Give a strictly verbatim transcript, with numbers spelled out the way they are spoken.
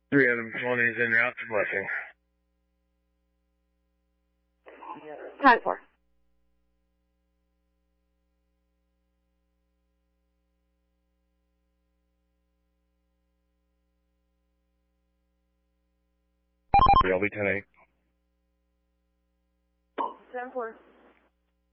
Three Adams one is en route to Blessing. Time for. L B ten eight. Ten four.